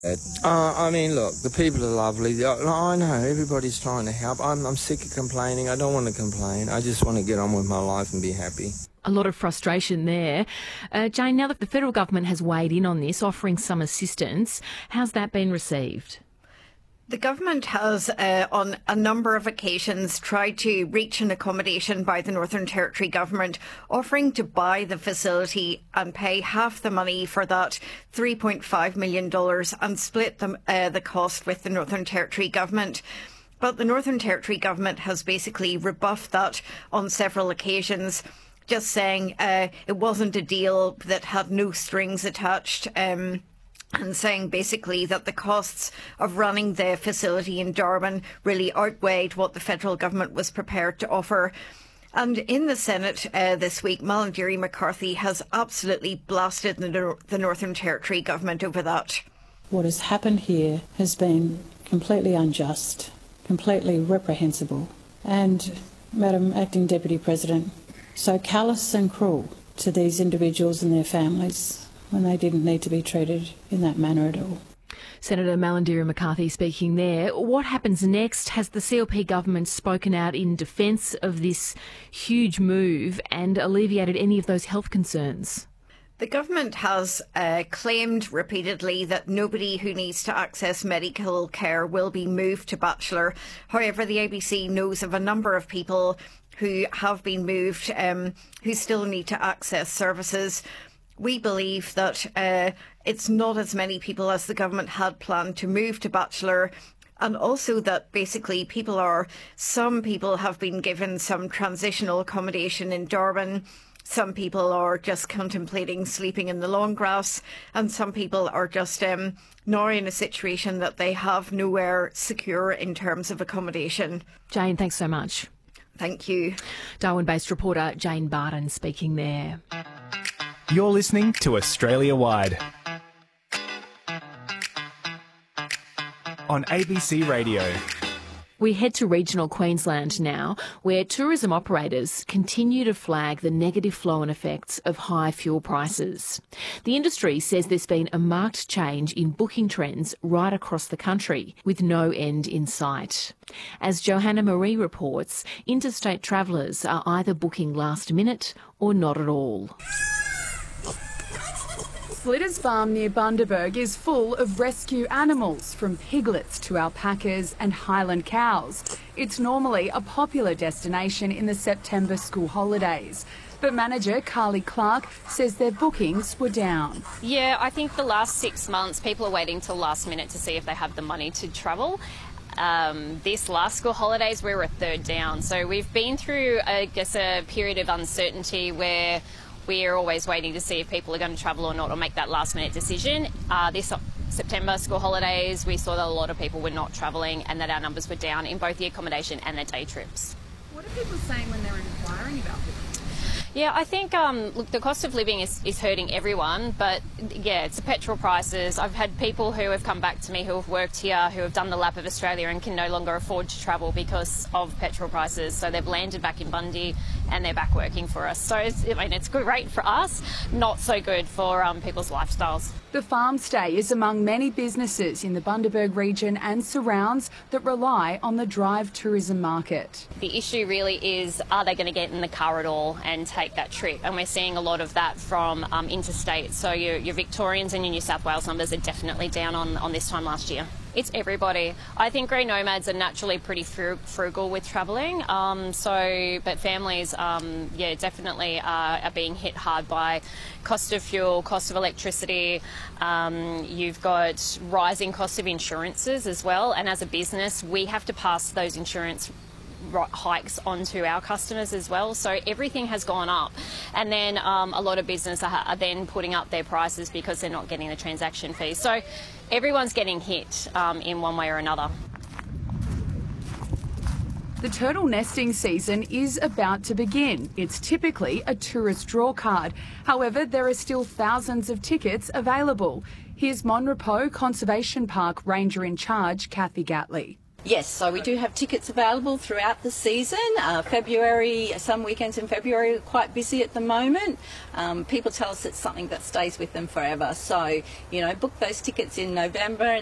I mean, look, the people are lovely. I know everybody's trying to help. I'm sick of complaining. I don't want to complain. I just want to get on with my life and be happy. A lot of frustration there. Jane, now that the federal government has weighed in on this, offering some assistance, how's that been received? The government has, on a number of occasions, tried to reach an accommodation by the Northern Territory government, offering to buy the facility and pay half the money for that $3.5 million and split the cost with the Northern Territory government. But the Northern Territory government has basically rebuffed that on several occasions, just saying it wasn't a deal that had no strings attached. And saying basically that the costs of running the facility in Darwin really outweighed what the federal government was prepared to offer. And in the Senate this week, Malarndirri McCarthy has absolutely blasted the Northern Territory government over that. What has happened here has been completely unjust, completely reprehensible, and, Madam Acting Deputy President, so callous and cruel to these individuals and their families when they didn't need to be treated in that manner at all. Senator Malarndirri McCarthy speaking there. What happens next? Has the CLP government spoken out in defence of this huge move and alleviated any of those health concerns? The government has claimed repeatedly that nobody who needs to access medical care will be moved to Bachelor. However, the ABC knows of a number of people who have been moved who still need to access services. We believe that it's not as many people as the government had planned to move to Bachelor, and also that basically some people have been given some transitional accommodation in Darwin. Some people are just contemplating sleeping in the long grass, and some people are just now in a situation that they have nowhere secure in terms of accommodation. Jane, thanks so much. Thank you. Darwin-based reporter Jane Barton speaking there. You're listening to Australia Wide on ABC Radio. We head to regional Queensland now, where tourism operators continue to flag the negative flow-on effects of high fuel prices. The industry says there's been a marked change in booking trends right across the country, with no end in sight. As Johanna Marie reports, interstate travellers are either booking last minute or not at all. Slitters Farm near Bundaberg is full of rescue animals, from piglets to alpacas and Highland cows. It's normally a popular destination in the September school holidays. But manager Carly Clark says their bookings were down. Yeah, I think the last 6 months people are waiting till last minute to see if they have the money to travel. This last school holidays we were a third down. So we've been through, I guess, a period of uncertainty where we're always waiting to see if people are going to travel or not, or make that last minute decision. This September school holidays, we saw that a lot of people were not travelling and that our numbers were down in both the accommodation and their day trips. What are people saying when they're inquiring about this? Yeah, I think, look, the cost of living is hurting everyone, but yeah, it's the petrol prices. I've had people who have come back to me who have worked here, who have done the lap of Australia and can no longer afford to travel because of petrol prices. So they've landed back in Bundy and they're back working for us. So it's great for us, not so good for people's lifestyles. The farm stay is among many businesses in the Bundaberg region and surrounds that rely on the drive tourism market. The issue really is, are they going to get in the car at all and take that trip? And we're seeing a lot of that from interstate. So your Victorians and your New South Wales numbers are definitely down on this time last year. It's everybody. I think grey nomads are naturally pretty frugal with travelling. But families, definitely are being hit hard by cost of fuel, cost of electricity. You've got rising costs of insurances as well. And as a business, we have to pass those insurance hikes onto our customers as well. So everything has gone up. And then a lot of business are then putting up their prices because they're not getting the transaction fees. So everyone's getting hit in one way or another. The turtle nesting season is about to begin. It's typically a tourist draw card. However, there are still thousands of tickets available. Here's Monrepo Conservation Park Ranger in Charge, Kathy Gatley. Yes, so we do have tickets available throughout the season. February, some weekends in February are quite busy at the moment. People tell us it's something that stays with them forever. So, book those tickets in November